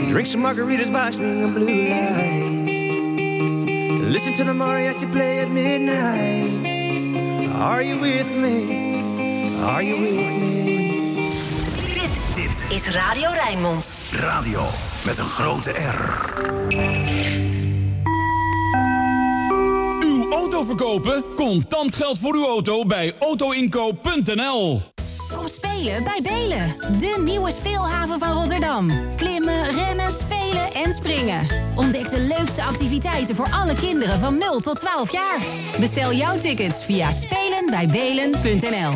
Drink some margaritas by swinging blue lights. Listen to the mariachi play at midnight. Are you with me? Are you with me? Dit is Radio Rijnmond. Radio met een grote R. Uw auto verkopen? Contant geld voor uw auto bij autoinkoop.nl. Kom spelen bij Belen, de nieuwe speelhaven van Rotterdam. Klimmen, rennen, spelen en springen. Ontdek de leukste activiteiten voor alle kinderen van 0 tot 12 jaar. Bestel jouw tickets via spelenbijbelen.nl.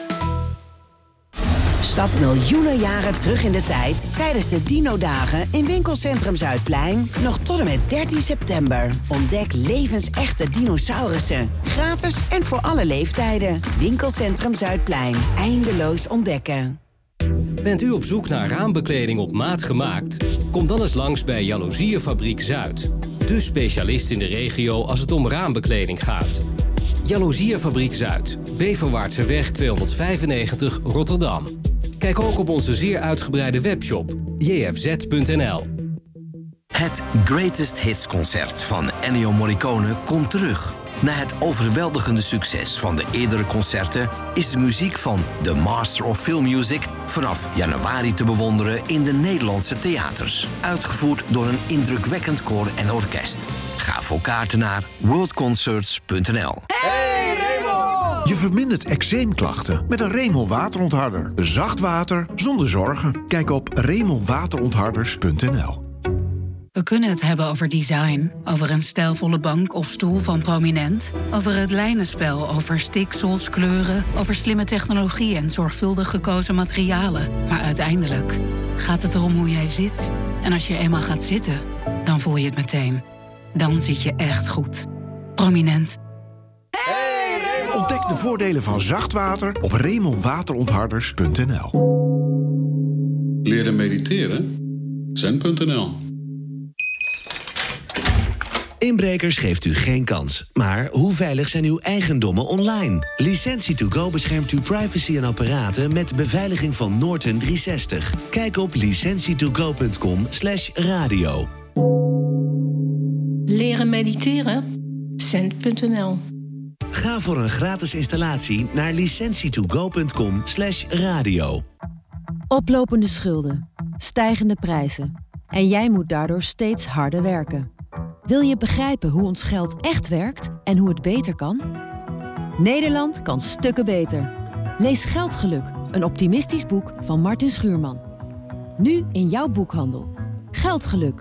Stap miljoenen jaren terug in de tijd tijdens de Dino-dagen in Winkelcentrum Zuidplein. Nog tot en met 13 september. Ontdek levensechte dinosaurussen. Gratis en voor alle leeftijden. Winkelcentrum Zuidplein. Eindeloos ontdekken. Bent u op zoek naar raambekleding op maat gemaakt? Kom dan eens langs bij Jaloeziefabriek Zuid. De specialist in de regio als het om raambekleding gaat. Jaloeziefabriek Zuid. Beverwaartseweg 295 Rotterdam. Kijk ook op onze zeer uitgebreide webshop jfz.nl. Het Greatest Hits concert van Ennio Morricone komt terug. Na het overweldigende succes van de eerdere concerten is de muziek van The Master of Film Music vanaf januari te bewonderen in de Nederlandse theaters. Uitgevoerd door een indrukwekkend koor en orkest. Ga voor kaarten naar worldconcerts.nl. Je vermindert eczeemklachten met een Remel waterontharder. Zacht water zonder zorgen. Kijk op remelwaterontharders.nl. We kunnen het hebben over design, over een stijlvolle bank of stoel van Prominent, over het lijnenspel, over stiksels, kleuren, over slimme technologie en zorgvuldig gekozen materialen. Maar uiteindelijk gaat het erom hoe jij zit. En als je eenmaal gaat zitten, dan voel je het meteen. Dan zit je echt goed. Prominent. Ontdek de voordelen van zacht water op remelwaterontharders.nl. Leren mediteren? Zen.nl. Inbrekers geeft u geen kans. Maar hoe veilig zijn uw eigendommen online? Licentie2Go beschermt uw privacy en apparaten met beveiliging van Norton 360. Kijk op licentietogo.com/radio. Leren mediteren? Zen.nl. Ga voor een gratis installatie naar licentietogo.com/radio. Oplopende schulden, stijgende prijzen. En jij moet daardoor steeds harder werken. Wil je begrijpen hoe ons geld echt werkt en hoe het beter kan? Nederland kan stukken beter. Lees Geldgeluk, een optimistisch boek van Martin Schuurman. Nu in jouw boekhandel. Geldgeluk.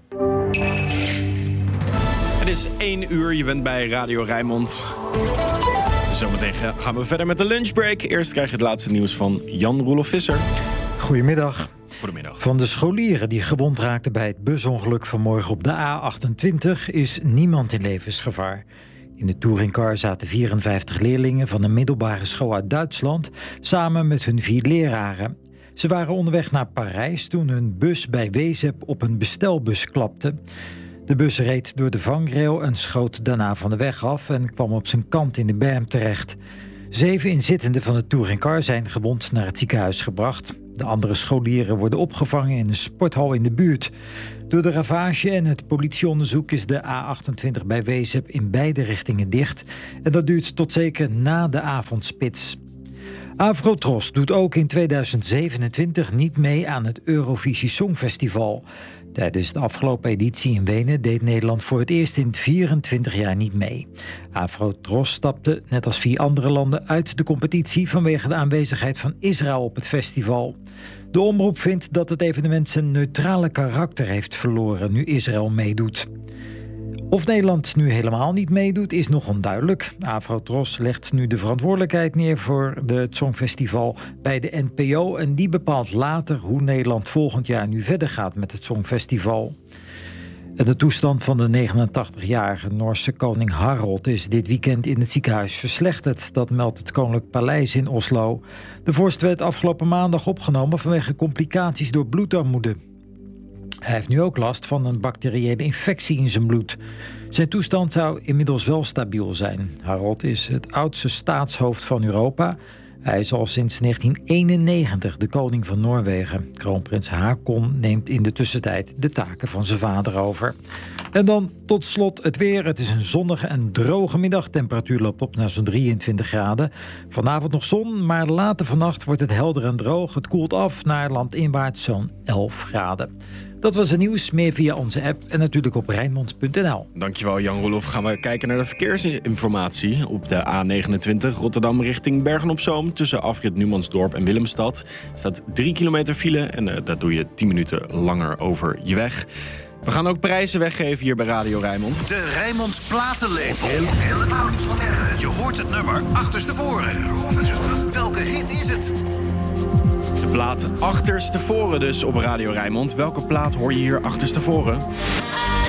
Het is 1 uur, je bent bij Radio Rijnmond. Zometeen gaan we verder met de lunchbreak. Eerst krijg je het laatste nieuws van Jan-Roelof Visser. Goedemiddag. Goedemiddag. Van de scholieren die gewond raakten bij het busongeluk vanmorgen op de A28 is niemand in levensgevaar. In de touringcar zaten 54 leerlingen van een middelbare school uit Duitsland samen met hun 4 leraren. Ze waren onderweg naar Parijs toen hun bus bij Wezep op een bestelbus klapte. De bus reed door de vangrail en schoot daarna van de weg af en kwam op zijn kant in de berm terecht. 7 inzittenden van de touringcar zijn gewond naar het ziekenhuis gebracht. De andere scholieren worden opgevangen in een sporthal in de buurt. Door de ravage en het politieonderzoek is de A28 bij Wezep in beide richtingen dicht. En dat duurt tot zeker na de avondspits. Afrotros doet ook in 2027 niet mee aan het Eurovisie Songfestival. Tijdens de afgelopen editie in Wenen deed Nederland voor het eerst in 24 jaar niet mee. Afrotros stapte, net als 4 andere landen, uit de competitie vanwege de aanwezigheid van Israël op het festival. De omroep vindt dat het evenement zijn neutrale karakter heeft verloren nu Israël meedoet. Of Nederland nu helemaal niet meedoet is nog onduidelijk. Afrotros legt nu de verantwoordelijkheid neer voor het Songfestival bij de NPO en die bepaalt later hoe Nederland volgend jaar nu verder gaat met het Songfestival. En de toestand van de 89-jarige Noorse koning Harald is dit weekend in het ziekenhuis verslechterd. Dat meldt het Koninklijk Paleis in Oslo. De vorst werd afgelopen maandag opgenomen vanwege complicaties door bloedarmoede. Hij heeft nu ook last van een bacteriële infectie in zijn bloed. Zijn toestand zou inmiddels wel stabiel zijn. Harald is het oudste staatshoofd van Europa. Hij is al sinds 1991 de koning van Noorwegen. Kroonprins Haakon neemt in de tussentijd de taken van zijn vader over. En dan tot slot het weer. Het is een zonnige en droge middag. Temperatuur loopt op naar zo'n 23 graden. Vanavond nog zon, maar later vannacht wordt het helder en droog. Het koelt af naar landinwaarts zo'n 11 graden. Dat was het nieuws, meer via onze app en natuurlijk op Rijnmond.nl. Dankjewel Jan-Rolof. Gaan we kijken naar de verkeersinformatie. Op de A29 Rotterdam richting Bergen-op-Zoom... tussen afrit Numansdorp en Willemstad staat 3 kilometer file... en daar doe je 10 minuten langer over je weg. We gaan ook prijzen weggeven hier bij Radio Rijnmond. De Rijnmond Platenlepel. Je hoort het nummer achterstevoren. Welke hit is het? De plaat achterstevoren dus op Radio Rijnmond. Welke plaat hoor je hier achterstevoren?